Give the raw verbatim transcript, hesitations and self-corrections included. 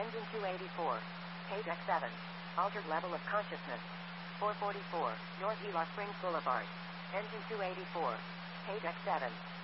Engine two eighty-four. Page X seven. Altered level of consciousness. four forty-four. North Gila Springs Boulevard. Engine two eighty-four. Page X seven.